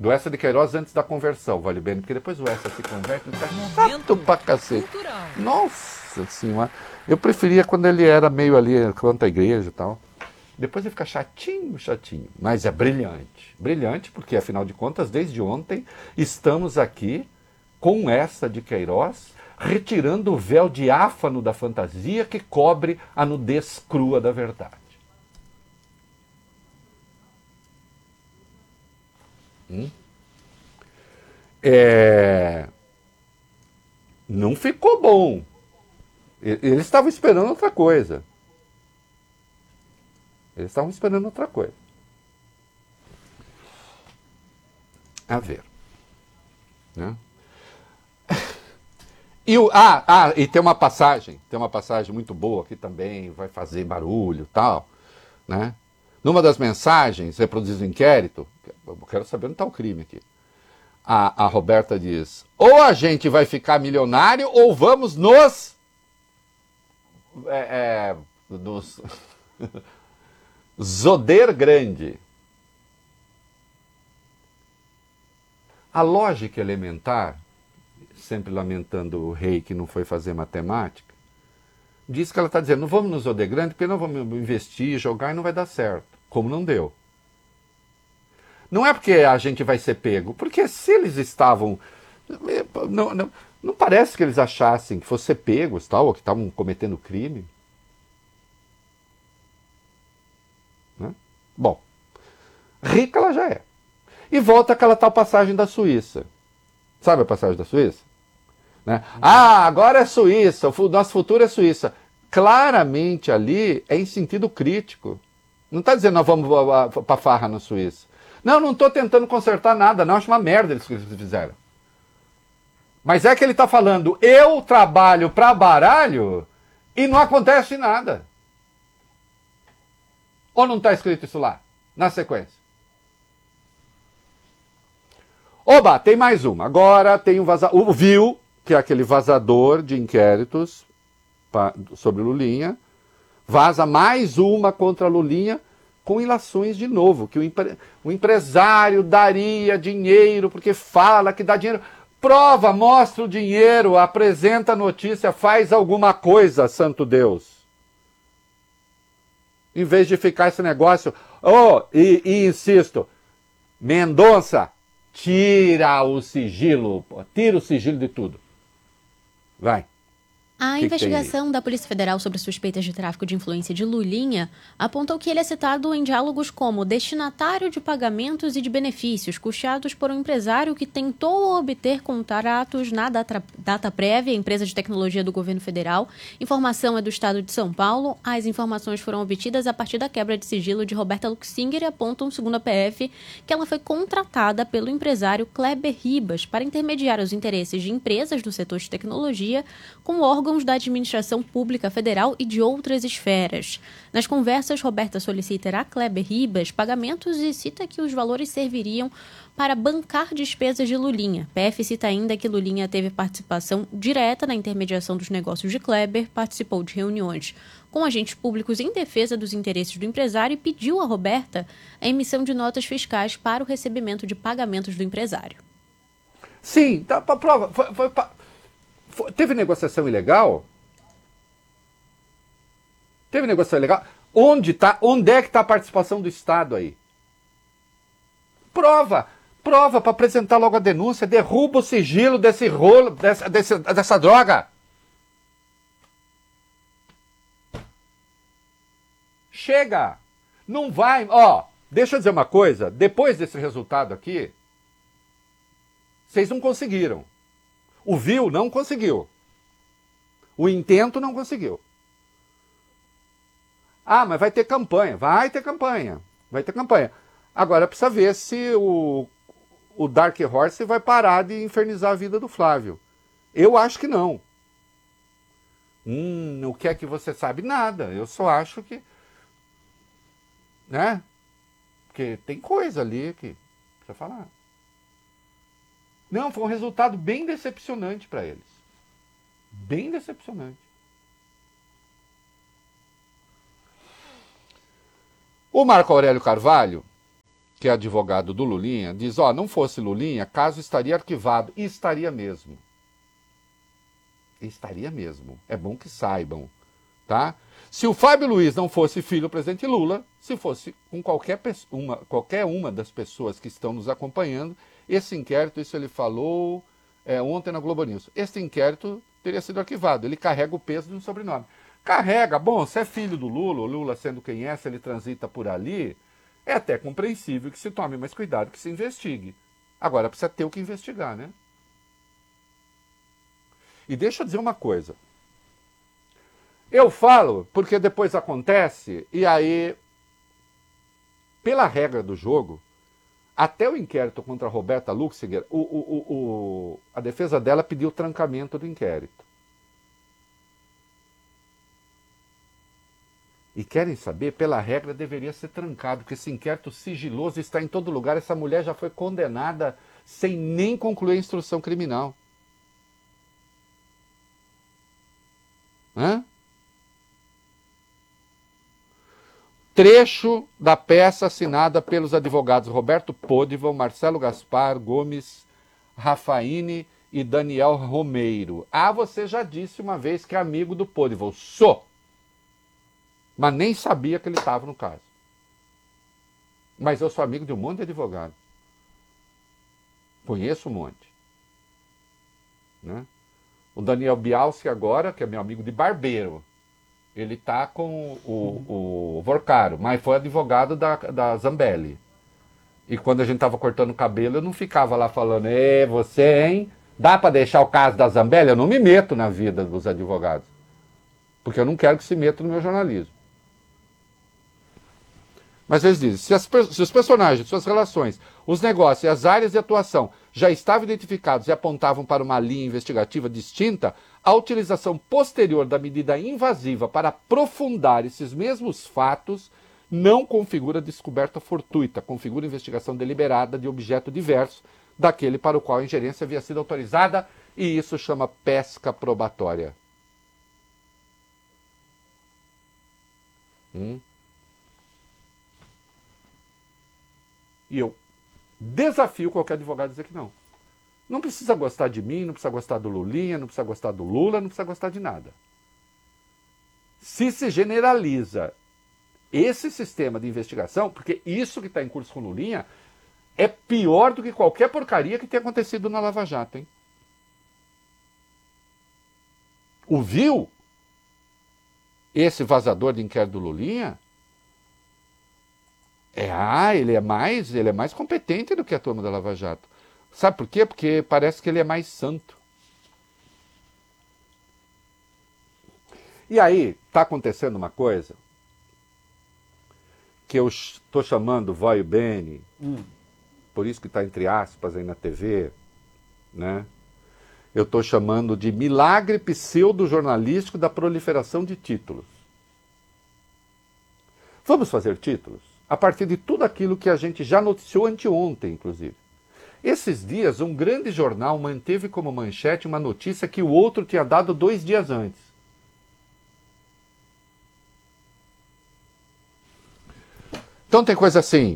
Do Essa de Queiroz antes da conversão, vale bem, porque depois o Essa se converte, ele tá chato pra cacete. Cultural. Nossa senhora, eu preferia quando ele era meio ali, quanto à igreja e tal. Depois ele fica chatinho, mas é brilhante. Brilhante porque, afinal de contas, desde ontem, estamos aqui com Essa de Queiroz, retirando o véu diáfano da fantasia que cobre a nudez crua da verdade. Não ficou bom. Eles estavam esperando outra coisa. A ver. Né? E tem uma passagem muito boa que também vai fazer barulho e tal, né? Numa das mensagens, reproduz o inquérito, eu quero saber onde está o crime aqui. A Roberta diz, ou a gente vai ficar milionário, ou vamos nos zoder grande. A lógica elementar, sempre lamentando o rei que não foi fazer matemática, diz que ela está dizendo, não vamos nos zoder grande, porque não vamos investir, jogar e não vai dar certo. Como não deu. Não é porque a gente vai ser pego, porque se eles estavam... Não parece que eles achassem que fossem pegos, tal, ou que estavam cometendo crime. Né? Bom, rica ela já é. E volta aquela tal passagem da Suíça. Sabe a passagem da Suíça? Né? Agora é Suíça, o nosso futuro é Suíça. Claramente ali é em sentido crítico. Não está dizendo nós vamos para farra na Suíça. Não estou tentando consertar nada, não. Acho uma merda eles que eles fizeram. Mas é que ele está falando, eu trabalho para baralho e não acontece nada. Ou não está escrito isso lá, na sequência? Oba, tem mais uma. Agora tem o VIL, que é aquele vazador de inquéritos sobre Lulinha, vaza mais uma contra Lulinha com ilações de novo, que o empresário daria dinheiro porque fala que dá dinheiro. Prova, mostra o dinheiro, apresenta a notícia, faz alguma coisa, santo Deus. Em vez de ficar esse negócio... E insisto, Mendonça, tira o sigilo de tudo. Vai. A investigação da Polícia Federal sobre suspeitas de tráfico de influência de Lulinha apontou que ele é citado em diálogos como destinatário de pagamentos e de benefícios custeados por um empresário que tentou obter contratos na data prévia, empresa de tecnologia do governo federal. Informação é do Estado de São Paulo. As informações foram obtidas a partir da quebra de sigilo de Roberta Luxinger e apontam, segundo a PF, que ela foi contratada pelo empresário Kleber Ribas para intermediar os interesses de empresas do setor de tecnologia com órgãos da administração pública federal e de outras esferas. Nas conversas, Roberta solicita a Kleber Ribas pagamentos e cita que os valores serviriam para bancar despesas de Lulinha. PF cita ainda que Lulinha teve participação direta na intermediação dos negócios de Kleber, participou de reuniões com agentes públicos em defesa dos interesses do empresário e pediu a Roberta a emissão de notas fiscais para o recebimento de pagamentos do empresário. Sim, tá para prova. Teve negociação ilegal? Teve negociação ilegal? Onde é que está a participação do Estado aí? Prova para apresentar logo a denúncia, derruba o sigilo desse rolo, dessa droga. Chega! Não vai... deixa eu dizer uma coisa, depois desse resultado aqui, vocês não conseguiram. O VIL não conseguiu. O intento não conseguiu. Mas vai ter campanha. Vai ter campanha. Agora precisa ver se o Dark Horse vai parar de infernizar a vida do Flávio. Eu acho que não. O que é que você sabe? Nada. Eu só acho que... Né? Porque tem coisa ali que precisa falar. Não, foi um resultado bem decepcionante para eles. Bem decepcionante. O Marco Aurélio Carvalho, que é advogado do Lulinha, diz, não fosse Lulinha, caso estaria arquivado. E estaria mesmo. Estaria mesmo. É bom que saibam, tá? Se o Fábio Luiz não fosse filho do presidente Lula, se fosse com qualquer uma das pessoas que estão nos acompanhando, esse inquérito, isso ele falou ontem na Globo News, esse inquérito teria sido arquivado. Ele carrega o peso de um sobrenome. Carrega, bom, se é filho do Lula, o Lula sendo quem é, se ele transita por ali, é até compreensível que se tome mais cuidado, que se investigue. Agora precisa ter o que investigar, né? E deixa eu dizer uma coisa. Eu falo porque depois acontece, e aí, pela regra do jogo, até o inquérito contra a Roberta Luxinger, a defesa dela pediu o trancamento do inquérito. E querem saber, pela regra deveria ser trancado, porque esse inquérito sigiloso está em todo lugar. Essa mulher já foi condenada sem nem concluir a instrução criminal. Hã? Trecho da peça assinada pelos advogados Roberto Podival, Marcelo Gaspar, Gomes, Rafaine e Daniel Romeiro. Você já disse uma vez que é amigo do Podival. Sou! Mas nem sabia que ele estava no caso. Mas eu sou amigo de um monte de advogado. Conheço um monte. Né? O Daniel Bialski agora, que é meu amigo de barbeiro, ele está com o Vorcaro, mas foi advogado da Zambelli. E quando a gente estava cortando o cabelo, eu não ficava lá falando, você, hein? Dá para deixar o caso da Zambelli? Eu não me meto na vida dos advogados. Porque eu não quero que se metam no meu jornalismo. Mas eles dizem, se os personagens, suas relações, os negócios e as áreas de atuação já estavam identificados e apontavam para uma linha investigativa distinta, a utilização posterior da medida invasiva para aprofundar esses mesmos fatos não configura descoberta fortuita, configura investigação deliberada de objeto diverso daquele para o qual a ingerência havia sido autorizada, e isso chama pesca probatória. E eu desafio qualquer advogado a dizer que não. Não precisa gostar de mim, não precisa gostar do Lulinha, não precisa gostar do Lula, não precisa gostar de nada. Se generaliza esse sistema de investigação, porque isso que está em curso com o Lulinha é pior do que qualquer porcaria que tenha acontecido na Lava Jato, hein? Ouviu esse vazador de inquérito do Lulinha? Ele é mais competente do que a turma da Lava Jato. Sabe por quê? Porque parece que ele é mais santo. E aí, está acontecendo uma coisa que eu estou chamando Vai Bene, por isso que está entre aspas aí na TV, né? Eu estou chamando de milagre pseudo-jornalístico da proliferação de títulos. Vamos fazer títulos? A partir de tudo aquilo que a gente já noticiou anteontem, inclusive. Esses dias, um grande jornal manteve como manchete uma notícia que o outro tinha dado 2 dias antes. Então tem coisa assim.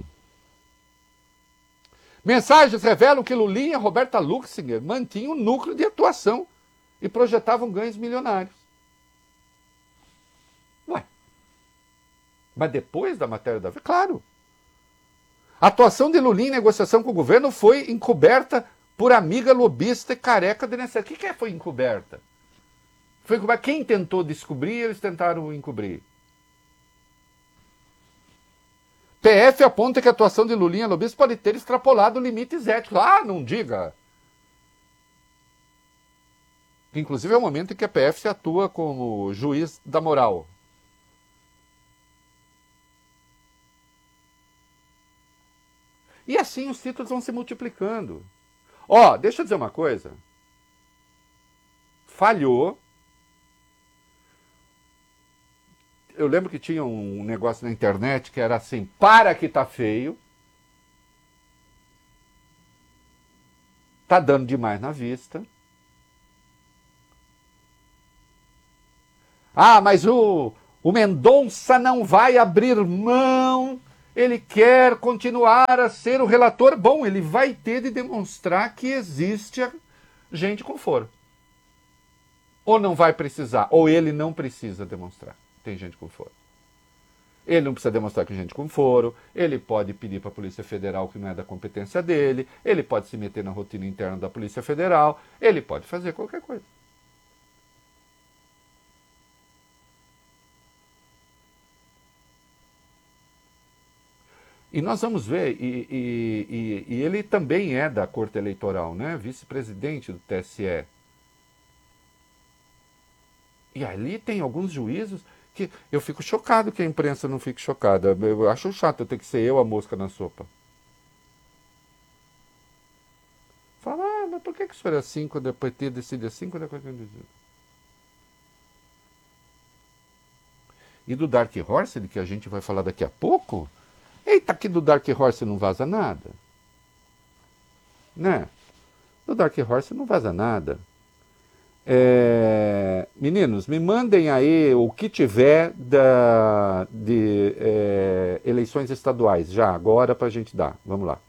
Mensagens revelam que Lulinha e Roberta Luxinger mantinham um núcleo de atuação e projetavam ganhos milionários. Ué. Mas depois da matéria da... Claro. A atuação de Lulinha em negociação com o governo foi encoberta por amiga lobista e careca do INSS. O que foi encoberta? Foi encoberta. Quem tentou descobrir, eles tentaram encobrir. PF aponta que a atuação de Lulinha lobista pode ter extrapolado limites éticos. Não diga. Inclusive é o momento em que a PF se atua como juiz da moral. E assim os títulos vão se multiplicando. Deixa eu dizer uma coisa. Falhou. Eu lembro que tinha um negócio na internet que era assim, para que tá feio. Tá dando demais na vista. Mas o Mendonça não vai abrir mão ele quer continuar a ser o relator bom, ele vai ter de demonstrar que existe gente com foro. Ou não vai precisar, ou ele não precisa demonstrar que tem gente com foro. Ele não precisa demonstrar que tem gente com foro, ele pode pedir para a Polícia Federal que não é da competência dele, ele pode se meter na rotina interna da Polícia Federal, ele pode fazer qualquer coisa. E nós vamos ver, e ele também é da Corte Eleitoral, né? Vice-presidente do TSE. E ali tem alguns juízos que eu fico chocado que a imprensa não fique chocada. Eu acho chato eu ter que ser eu a mosca na sopa. Fala, mas por que o senhor é assim quando o PT decide assim, quando a coisa decide? E do Dark Horse, que a gente vai falar daqui a pouco, eita, aqui do Dark Horse não vaza nada. Né? Do Dark Horse não vaza nada. Meninos, me mandem aí o que tiver de eleições estaduais, já agora para a gente dar. Vamos lá.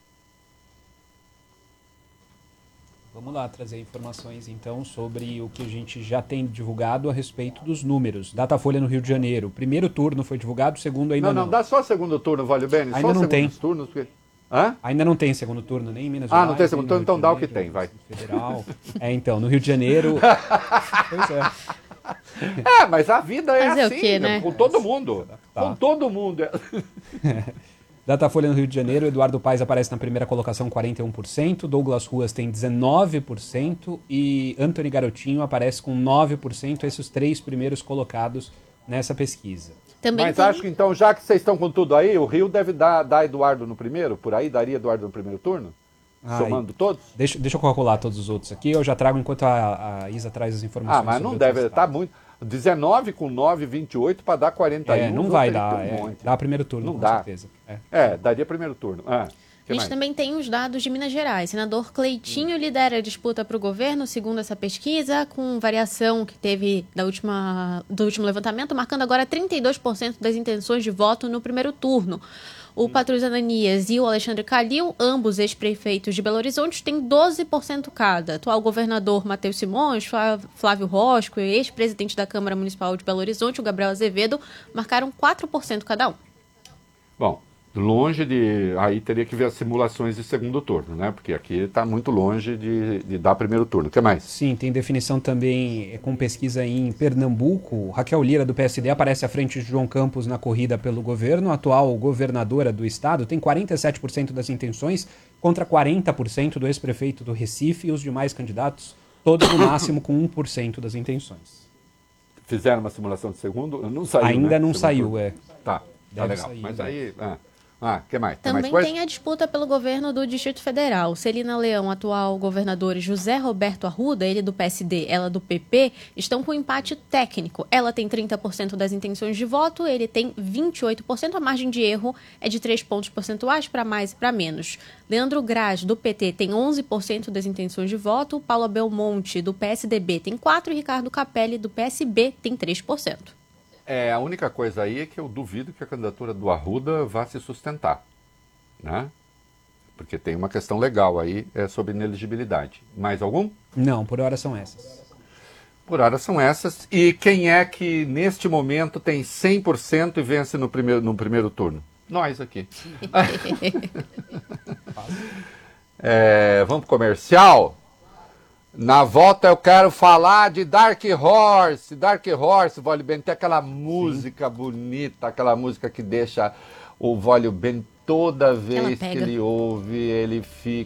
Vamos lá trazer informações então sobre o que a gente já tem divulgado a respeito dos números. Datafolha no Rio de Janeiro. O primeiro turno foi divulgado, o segundo ainda não. Não, dá só o segundo turno, Vale Bene. Ainda só não tem. Turnos, porque... Hã? Ainda não tem segundo turno, nem em Minas Gerais. Não tem segundo turno, então dá o que tem, vai. Federal. Então, no Rio de Janeiro... Pois é. Mas a vida é fazer assim, o quê, né? Com todo mundo. Tá. Com todo mundo. Datafolha no Rio de Janeiro, Eduardo Paes aparece na primeira colocação, 41%, Douglas Ruas tem 19% e Antony Garotinho aparece com 9%, esses os três primeiros colocados nessa pesquisa. Mas acho que então, já que vocês estão com tudo aí, o Rio deve dar Eduardo no primeiro, por aí daria Eduardo no primeiro turno? Somando todos? Deixa eu calcular todos os outros aqui, eu já trago enquanto a Isa traz as informações. Mas não deve, estar muito... 19 com 9, 28 para dar 41. Não vai dar, dá primeiro turno, não com dá. certeza. Daria primeiro turno. A gente também tem os dados de Minas Gerais. Senador Cleitinho lidera a disputa para o governo, segundo essa pesquisa, com variação que teve do último levantamento, marcando agora 32% das intenções de voto no primeiro turno. O Patrus Ananias e o Alexandre Calil, ambos ex-prefeitos de Belo Horizonte, têm 12% cada. Atual governador Matheus Simões, Flávio Rosco e ex-presidente da Câmara Municipal de Belo Horizonte, o Gabriel Azevedo, marcaram 4% cada um. Bom, longe de... Aí teria que ver as simulações de segundo turno, né? Porque aqui está muito longe de dar primeiro turno. O que mais? Sim, tem definição também com pesquisa em Pernambuco. Raquel Lira, do PSD, aparece à frente de João Campos na corrida pelo governo. A atual governadora do estado tem 47% das intenções contra 40% do ex-prefeito do Recife e os demais candidatos, todos no máximo com 1% das intenções. Fizeram uma simulação de segundo? Não saiu, ainda não segundo saiu, turno. Tá legal. Sair, mas aí... que mais? Também tem a disputa pelo governo do Distrito Federal. Celina Leão, atual governador, e José Roberto Arruda, ele do PSD, ela do PP, estão com empate técnico. Ela tem 30% das intenções de voto, ele tem 28%. A margem de erro é de 3 pontos percentuais para mais e para menos. Leandro Graz, do PT, tem 11% das intenções de voto. Paula Belmonte, do PSDB, tem 4%. E Ricardo Capelli, do PSB, tem 3%. A única coisa aí é que eu duvido que a candidatura do Arruda vá se sustentar, né? Porque tem uma questão legal aí sobre inelegibilidade. Mais algum? Não, por hora são essas. Por hora são essas. E quem é que neste momento tem 100% e vence no primeiro turno? Nós aqui. Vamos pro comercial? Na volta eu quero falar de Dark Horse. Dark Horse, Vale Bene, tem aquela música bonita, aquela música que deixa o Vale Bene toda vez que ele ouve, ele